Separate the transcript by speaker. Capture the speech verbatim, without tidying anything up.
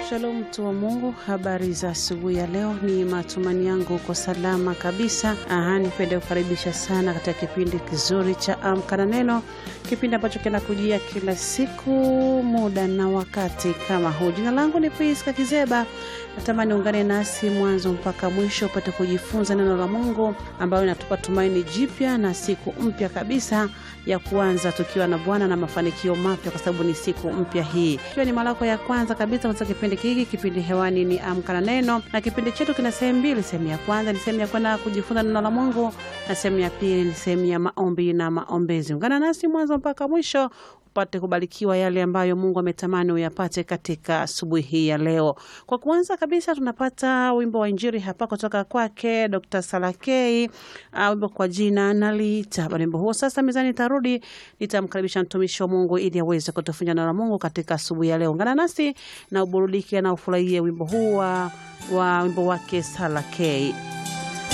Speaker 1: Shalom mtu wa Mungu, habari za asubuhi ya leo. Ni matumani yangu uko salama kabisa. Aha, nipende kukaribisha sana katika kipindi kizuri cha Amka na Neno, kipindi ambacho kinakujia kila siku muda na wakati kama huu. Jina langu ni Priska Kizeba. Natamani ungane nasi mwanzo mpaka mwisho upate kujifunza neno la Mungu ambalo linatupa tumaini jipya na siku mpya kabisa ya kuanza tukiwa na Bwana na mafanikio mapya, kwa sababu ni siku mpya hii. Ikiwa ni mara yako ya kwanza kabisa katika kipindi hiki, kipindi hewani ni Amka na Neno, na kipindi chetu kina sehemu mbili. Sehemu ya kwanza ni sehemu ya kwenda kujifunza neno la Mungu, na sehemu ya pili ni sehemu ya maombi na maombezi. Ungana nasi mwanzo mpaka mwisho upate kubarikiwa yale ambayo Mungu ametamani uyapate katika asubuhi hii ya leo. Kwa kuanza kabisa tunapata wimbo wa injili hapa kutoka kwake Doctor Salakei, uh, wimbo kwa jina Naliita. Wimbo huo sasa mezani tarudi, nitamkaribisha mtumishi wa Mungu ili aweze kutufunza neno la Mungu katika asubuhi ya leo. Ungana nasi na uburudike na ufurahie wimbo huu wa wimbo wake Salakei.